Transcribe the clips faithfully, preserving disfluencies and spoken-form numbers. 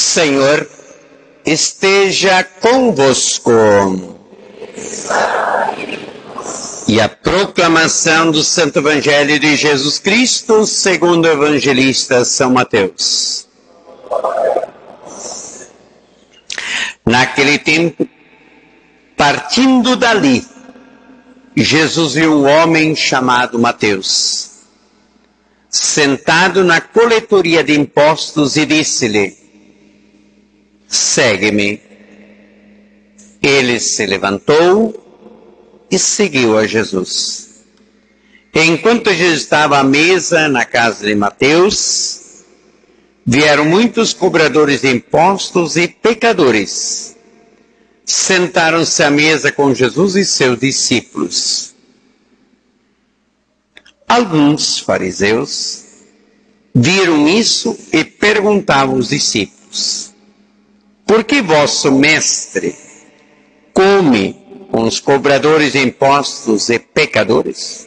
Senhor esteja convosco. E a proclamação do Santo Evangelho de Jesus Cristo, segundo o evangelista São Mateus. Naquele tempo, partindo dali, Jesus viu um homem chamado Mateus, sentado na coletoria de impostos, e disse-lhe: segue-me. Ele se levantou e seguiu a Jesus. Enquanto Jesus estava à mesa na casa de Mateus, vieram muitos cobradores de impostos e pecadores. Sentaram-se à mesa com Jesus e seus discípulos. Alguns fariseus viram isso e perguntavam aos discípulos: por que vosso mestre come com os cobradores de impostos e pecadores?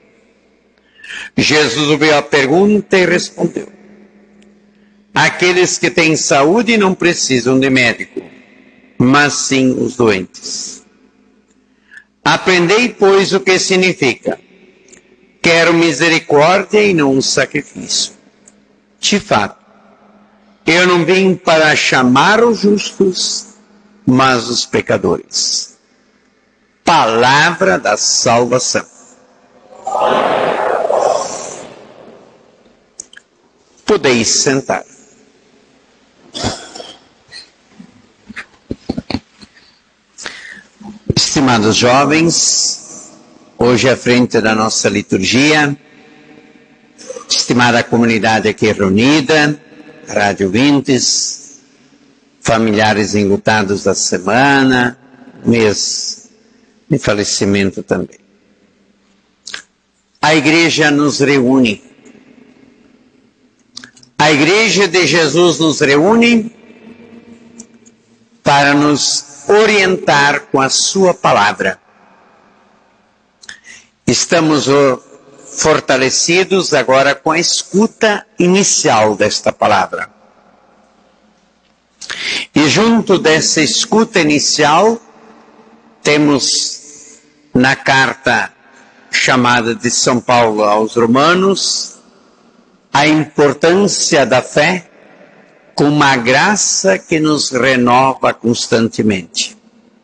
Jesus ouviu a pergunta e respondeu: aqueles que têm saúde não precisam de médico, mas sim os doentes. Aprendei, pois, o que significa: quero misericórdia e não um sacrifício. De fato, eu não vim para chamar os justos, mas os pecadores. Palavra da salvação. Podeis sentar. Estimados jovens, hoje à frente da nossa liturgia, estimada comunidade aqui reunida, rádio ouvintes, familiares enlutados da semana, mês de falecimento também. A igreja nos reúne. A igreja de Jesus nos reúne para nos orientar com a sua palavra. Estamos fortalecidos agora com a escuta inicial desta palavra. E junto dessa escuta inicial, temos na carta chamada de São Paulo aos Romanos, a importância da fé com uma graça que nos renova constantemente.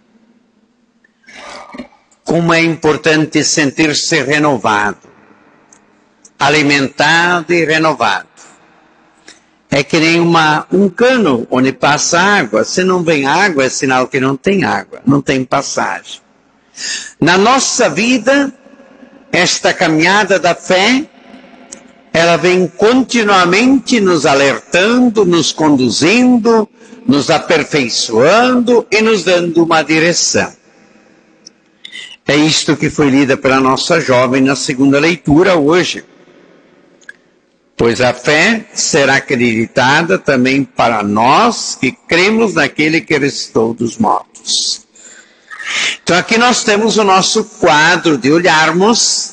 Como é importante sentir-se renovado, alimentado e renovado. É que nem uma, um cano onde passa água. Se não vem água, é sinal que não tem água, não tem passagem. Na nossa vida, esta caminhada da fé, ela vem continuamente nos alertando, nos conduzindo, nos aperfeiçoando e nos dando uma direção. É isto que foi lida pela nossa jovem na segunda leitura hoje. Pois a fé será acreditada também para nós que cremos naquele que ressuscitou dos mortos. Então aqui nós temos o nosso quadro de olharmos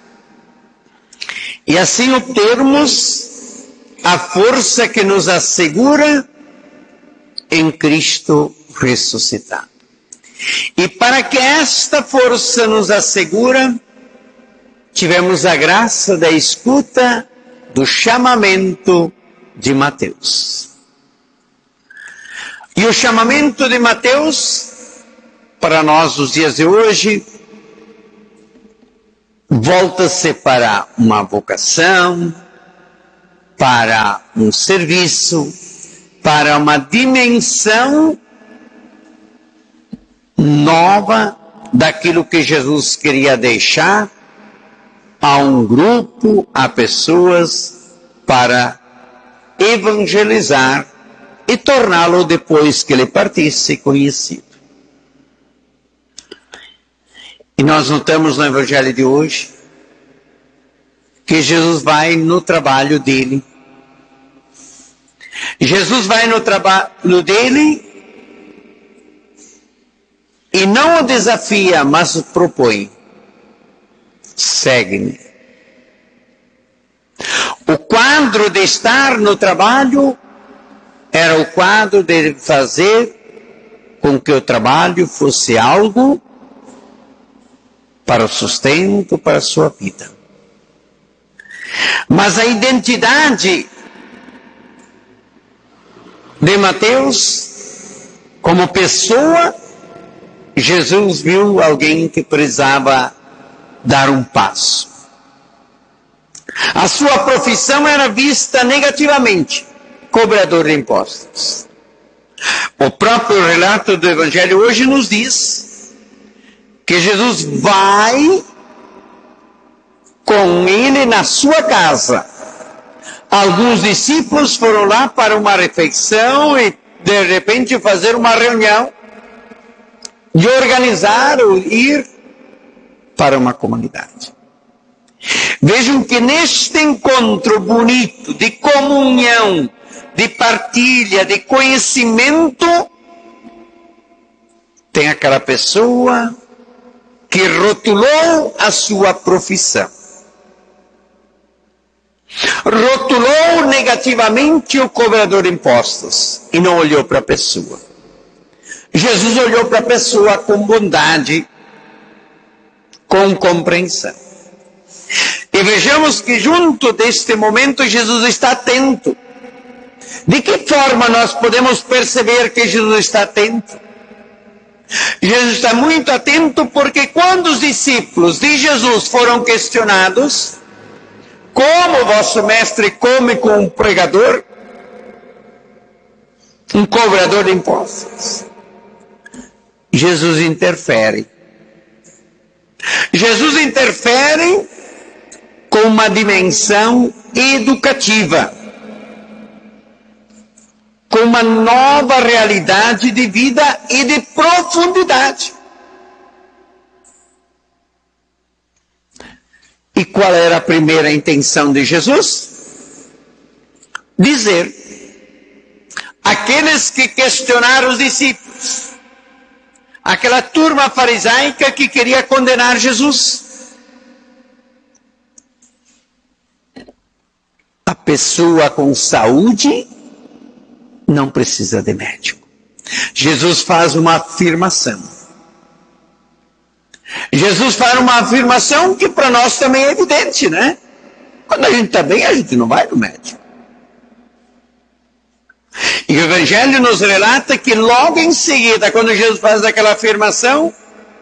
e assim obtermos a força que nos assegura em Cristo ressuscitado. E para que esta força nos assegura, tivemos a graça da escuta do chamamento de Mateus. E o chamamento de Mateus, para nós nos dias de hoje, volta-se para uma vocação, para um serviço, para uma dimensão nova daquilo que Jesus queria deixar a um grupo, a pessoas, para evangelizar e torná-lo, depois que ele partisse, conhecido. E nós notamos no Evangelho de hoje que Jesus vai no trabalho dele. Jesus vai no trabalho dele e não o desafia, mas o propõe. Segue-me. O quadro de estar no trabalho era o quadro de fazer com que o trabalho fosse algo para o sustento, para a sua vida. Mas a identidade de Mateus, como pessoa, Jesus viu alguém que precisava dar um passo. A sua profissão era vista negativamente, cobrador de impostos. O próprio relato do Evangelho hoje nos diz que Jesus vai com ele na sua casa. Alguns discípulos foram lá para uma refeição e de repente fazer uma reunião e organizar ou ir para uma comunidade. Vejam que neste encontro bonito de comunhão, de partilha, de conhecimento, tem aquela pessoa que rotulou a sua profissão. Rotulou negativamente o cobrador de impostos e não olhou para a pessoa. Jesus olhou para a pessoa com bondade, com compreensão. E vejamos que junto deste momento Jesus está atento. De que forma nós podemos perceber que Jesus está atento? Jesus está muito atento porque quando os discípulos de Jesus foram questionados, como o vosso mestre come com um pregador, um cobrador de impostos? Jesus interfere. Jesus interfere com uma dimensão educativa, com uma nova realidade de vida e de profundidade. E qual era a primeira intenção de Jesus? Dizer, aqueles que questionaram os discípulos, aquela turma farisaica que queria condenar Jesus, a pessoa com saúde não precisa de médico. Jesus faz uma afirmação. Jesus faz uma afirmação que para nós também é evidente, né? Quando a gente está bem, a gente não vai no médico. E o Evangelho nos relata que logo em seguida, quando Jesus faz aquela afirmação,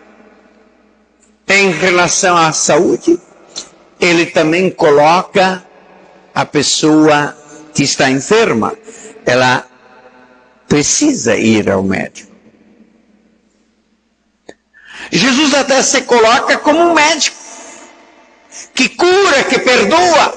em relação à saúde, ele também coloca a pessoa que está enferma. Ela precisa ir ao médico. Jesus até se coloca como um médico que cura, que perdoa.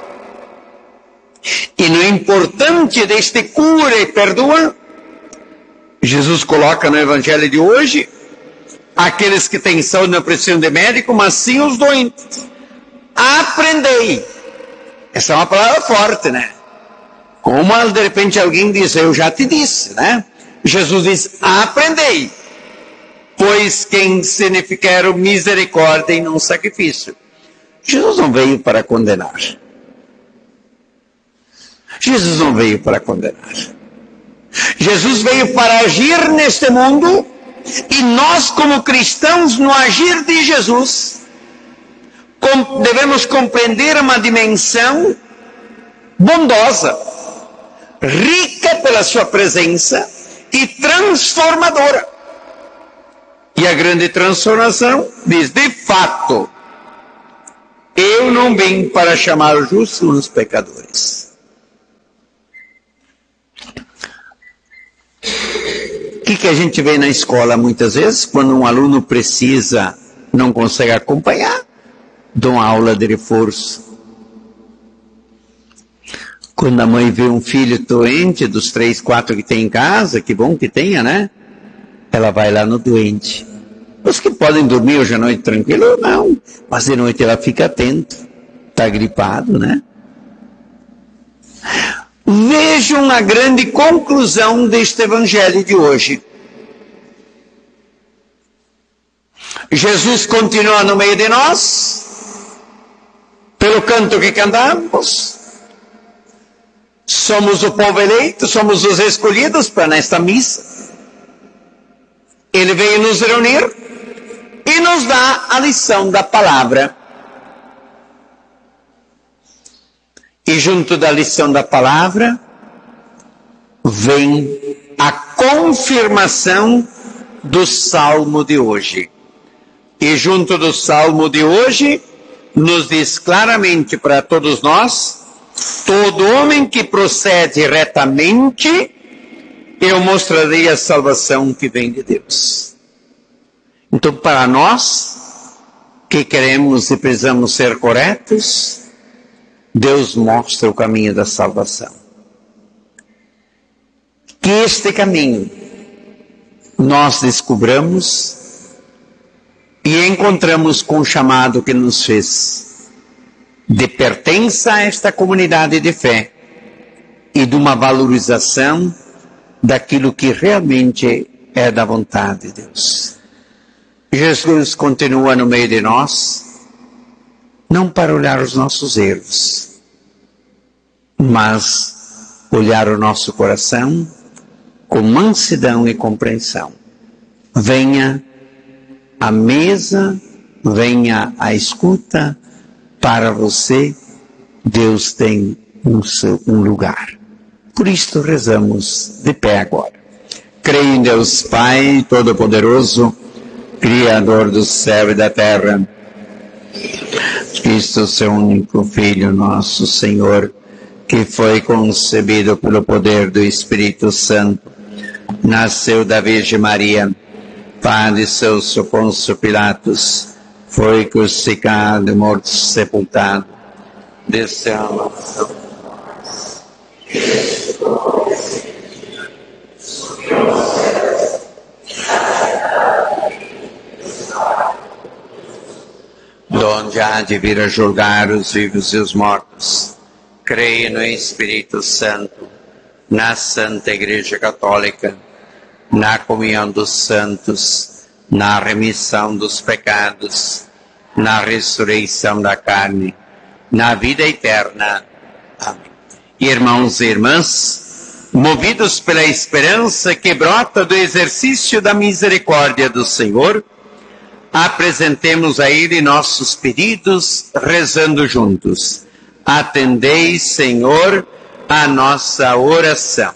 E no importante deste cura e perdoa, Jesus coloca no Evangelho de hoje, aqueles que têm saúde não precisam de médico, mas sim os doentes. Aprendei. Essa é uma palavra forte, né? Como de repente alguém diz, eu já te disse, né? Jesus diz, aprendei. Pois quem significa misericórdia e não sacrifício. Jesus não veio para condenar. Jesus não veio para condenar. Jesus veio para agir neste mundo, e nós como cristãos, no agir de Jesus, devemos compreender uma dimensão bondosa, rica pela sua presença e transformadora. E a grande transformação diz, de fato, eu não vim para chamar os justos, mas os pecadores. O que, que a gente vê na escola muitas vezes? Quando um aluno precisa, não consegue acompanhar, dá uma aula de reforço. Quando a mãe vê um filho doente, dos três, quatro que tem em casa, que bom que tenha, né? Ela vai lá no doente. Os que podem dormir hoje à noite tranquilo, não. Mas de noite ela fica atenta. Está gripado, né? Vejam a grande conclusão deste Evangelho de hoje. Jesus continua no meio de nós, pelo canto que cantamos, Somos o povo eleito, somos os escolhidos para nesta missa. Ele veio nos reunir e nos dá a lição da palavra. E junto da lição da palavra, vem a confirmação do salmo de hoje. E junto do salmo de hoje, nos diz claramente para todos nós, todo homem que procede retamente, eu mostrarei a salvação que vem de Deus. Então, para nós, que queremos e precisamos ser corretos, Deus mostra o caminho da salvação. Que este caminho nós descobramos e encontramos com o chamado que nos fez de pertença a esta comunidade de fé e de uma valorização daquilo que realmente é da vontade de Deus. Jesus continua no meio de nós, não para olhar os nossos erros, mas olhar o nosso coração com mansidão e compreensão. Venha à mesa, venha à escuta, para você Deus tem um, seu, um lugar. Por isto rezamos de pé agora. Creio em Deus Pai Todo-Poderoso, Criador do céu e da terra, Cristo, seu único Filho, nosso Senhor, que foi concebido pelo poder do Espírito Santo, nasceu da Virgem Maria, padeceu sob Pôncio Pilatos, foi crucificado, morto, sepultado, desceu à mansão. Donde há de vir a julgar os vivos e os mortos. Creio no Espírito Santo, na Santa Igreja Católica, na comunhão dos santos, na remissão dos pecados, na ressurreição da carne, na vida eterna. Amém. Irmãos e irmãs, movidos pela esperança que brota do exercício da misericórdia do Senhor, apresentemos a Ele nossos pedidos, rezando juntos. Atendei, Senhor, a nossa oração.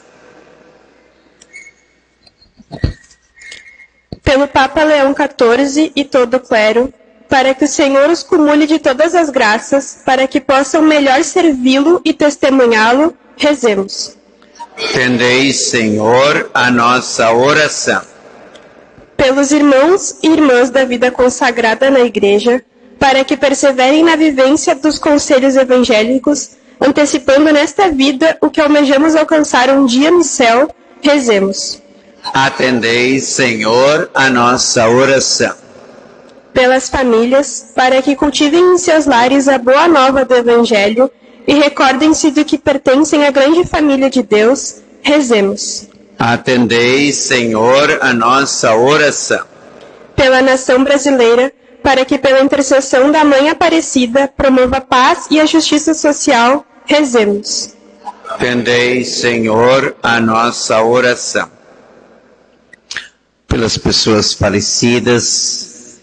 Pelo Papa Leão quatorze e todo o clero, para que o Senhor os cumule de todas as graças, para que possam melhor servi-lo e testemunhá-lo, rezemos. Atendei, Senhor, a nossa oração. Pelos irmãos e irmãs da vida consagrada na Igreja, para que perseverem na vivência dos conselhos evangélicos, antecipando nesta vida o que almejamos alcançar um dia no céu, rezemos. Atendei, Senhor, a nossa oração. Pelas famílias, para que cultivem em seus lares a boa nova do Evangelho e recordem-se do que pertencem à grande família de Deus, rezemos. Atendei, Senhor, a nossa oração. Pela nação brasileira, para que pela intercessão da Mãe Aparecida promova a paz e a justiça social, rezemos. Atendei, Senhor, a nossa oração. Pelas pessoas falecidas,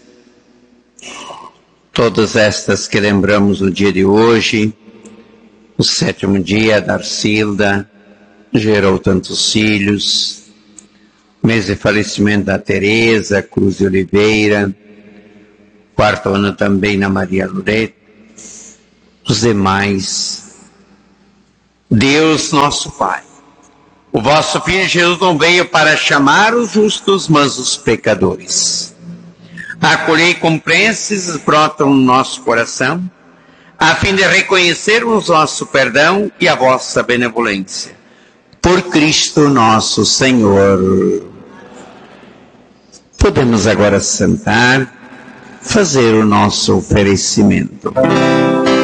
todas estas que lembramos no dia de hoje, o sétimo dia da Arcilda, gerou tantos filhos, mês de falecimento da Teresa Cruz de Oliveira, quarto ano também na Maria Loreto, os demais. Deus nosso Pai, o vosso Filho Jesus não veio para chamar os justos, mas os pecadores. Acolhei com preces brotam no nosso coração, a fim de reconhecermos vosso perdão e a vossa benevolência. Por Cristo nosso Senhor. Podemos agora sentar, fazer o nosso oferecimento.